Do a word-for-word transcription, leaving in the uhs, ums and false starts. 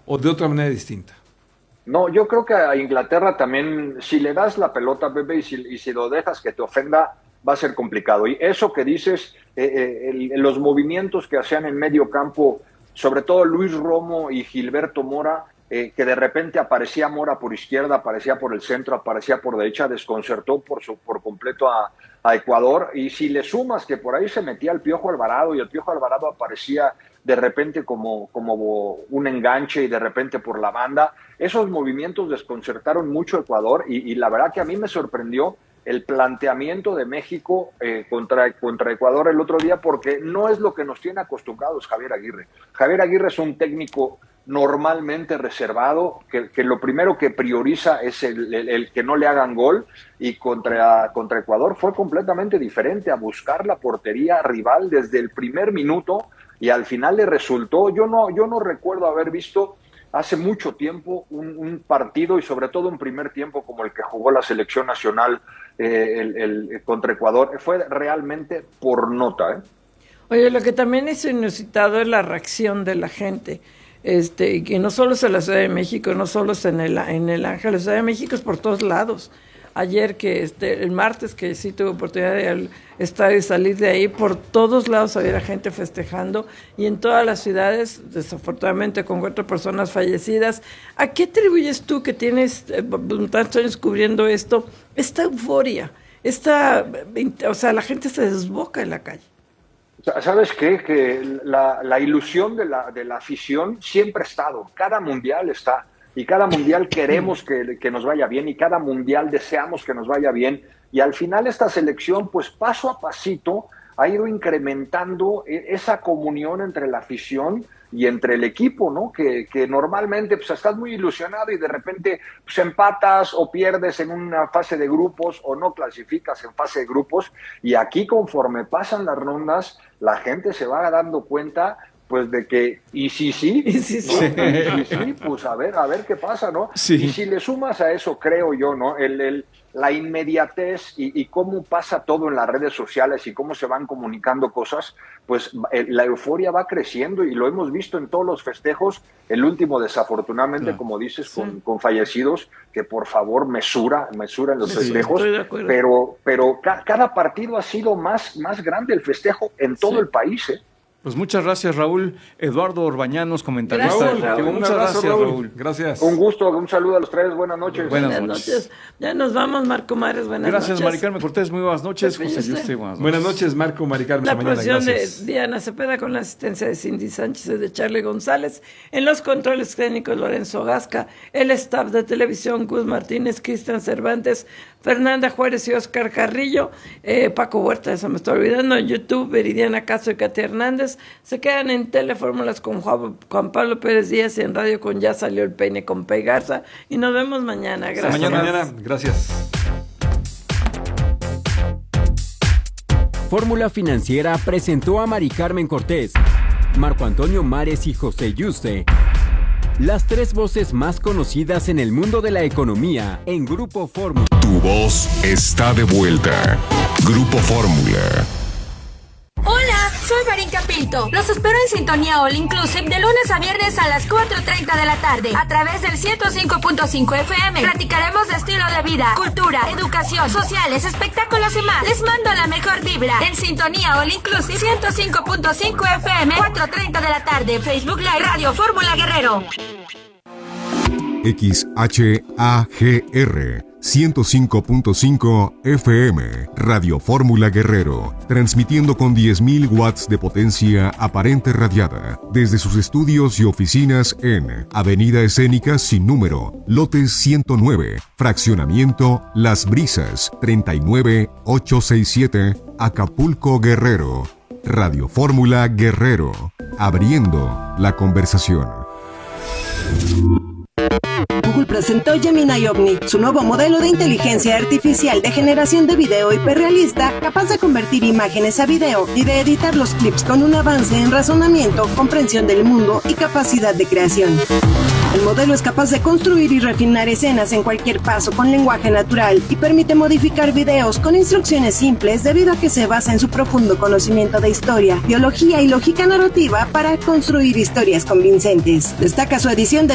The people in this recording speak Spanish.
o de otra manera distinta? No, yo creo que a Inglaterra también, si le das la pelota, Pepe, y si, y si lo dejas que te ofenda, va a ser complicado. Y eso que dices, eh, eh, el, los movimientos que hacían en medio campo, sobre todo Luis Romo y Gilberto Mora, eh, que de repente aparecía Mora por izquierda, aparecía por el centro, aparecía por derecha, desconcertó por, su, por completo a, a Ecuador. Y si le sumas que por ahí se metía el Piojo Alvarado y el Piojo Alvarado aparecía de repente como, como un enganche y de repente por la banda, esos movimientos desconcertaron mucho a Ecuador y, y la verdad que a mí me sorprendió el planteamiento de México eh, contra, contra Ecuador el otro día, porque no es lo que nos tiene acostumbrados Javier Aguirre. Javier Aguirre es un técnico normalmente reservado, que, que lo primero que prioriza es el, el, el que no le hagan gol, y contra, contra Ecuador fue completamente diferente, a buscar la portería rival desde el primer minuto, y al final le resultó. Yo no, yo no recuerdo haber visto hace mucho tiempo un, un partido, y sobre todo un primer tiempo como el que jugó la selección nacional eh, el, el, contra Ecuador. Fue realmente por nota, ¿eh? Oye, lo que también es inusitado es la reacción de la gente. Este, que no solo es en la Ciudad de México, no solo es en el, en el Ángel, la Ciudad de México es por todos lados. Ayer, que este, el martes, que sí tuve oportunidad de estar y salir de ahí, por todos lados había gente festejando, y en todas las ciudades, desafortunadamente con cuatro personas fallecidas. ¿A qué atribuyes tú, que tienes eh, tantos años cubriendo esto, esta euforia? Esta, o sea, la gente se desboca en la calle. ¿Sabes qué? Que la, la ilusión de la, de la afición siempre ha estado, cada mundial está, y cada mundial queremos que, que nos vaya bien, y cada mundial deseamos que nos vaya bien, y al final esta selección, pues paso a pasito, ha ido incrementando esa comunión entre la afición y entre el equipo, ¿no? Que, que normalmente pues estás muy ilusionado y de repente pues empatas o pierdes en una fase de grupos o no clasificas en fase de grupos, y aquí conforme pasan las rondas la gente se va dando cuenta pues de que, y sí, sí, y sí, sí, ¿no? y sí, sí, pues a ver, a ver qué pasa, ¿no? Sí. Y si le sumas a eso, creo yo, ¿no? El, el, la inmediatez y, y cómo pasa todo en las redes sociales y cómo se van comunicando cosas, pues eh, la euforia va creciendo, y lo hemos visto en todos los festejos. El último, desafortunadamente, claro, como dices, sí, con, con fallecidos, que por favor mesura, mesura en los sí, festejos, pero, pero ca cada partido ha sido más, más grande el festejo en todo sí. el país, ¿eh? Pues muchas gracias, Raúl. Eduardo Orbañanos, comentarista. Gracias, Raúl. Muchas abrazo, gracias, Raúl. Raúl. Gracias. Un gusto, un saludo a los tres. Buenas noches. Buenas, buenas noches. noches. Ya nos vamos, Marco Mares. Buenas gracias, noches. Mari Carmen Cortés. Muy buenas noches. José Yuste, buenas noches. Buenas noches, Marco, Mari Carmen. La mañana, producción gracias. de Diana Cepeda con la asistencia de Cindy Sánchez y de Charlie González. En los controles técnicos, Lorenzo Gasca. El staff de televisión, Gus Martínez, Cristian Cervantes, Fernanda Juárez y Oscar Carrillo. Eh, Paco Huerta, eso me estoy olvidando. En YouTube, Viridiana Castro y Katia Hernández. Se quedan en Telefórmulas con Juan, Juan Pablo Pérez Díaz, y en Radio con Ya Salió el Peine con Pei Garza, y nos vemos mañana. Gracias. Mañana, mañana. Gracias. Fórmula Financiera presentó a Mari Carmen Cortés, Marco Antonio Mares y José Yuste, las tres voces más conocidas en el mundo de la economía en Grupo Fórmula. Tu voz está de vuelta. Grupo Fórmula. Hola, soy Marinka Pinto. Los espero en Sintonía All Inclusive de lunes a viernes a las cuatro treinta de la tarde a través del ciento cinco punto cinco F M. Platicaremos de estilo de vida, cultura, educación, sociales, espectáculos y más. Les mando la mejor vibra en Sintonía All Inclusive ciento cinco punto cinco F M, cuatro treinta de la tarde. Facebook Live, Radio Fórmula Guerrero. X H A G R ciento cinco punto cinco F M, Radio Fórmula Guerrero, transmitiendo con diez mil watts de potencia aparente radiada, desde sus estudios y oficinas en Avenida Escénica Sin Número, Lote ciento nueve, Fraccionamiento Las Brisas, treinta y nueve ochocientos sesenta y siete, Acapulco, Guerrero. Radio Fórmula Guerrero, abriendo la conversación. Google presentó Gemini Omni, su nuevo modelo de inteligencia artificial de generación de video hiperrealista, capaz de convertir imágenes a video y de editar los clips con un avance en razonamiento, comprensión del mundo y capacidad de creación. El modelo es capaz de construir y refinar escenas en cualquier paso con lenguaje natural y permite modificar videos con instrucciones simples debido a que se basa en su profundo conocimiento de historia, biología y lógica narrativa para construir historias convincentes. Destaca su edición de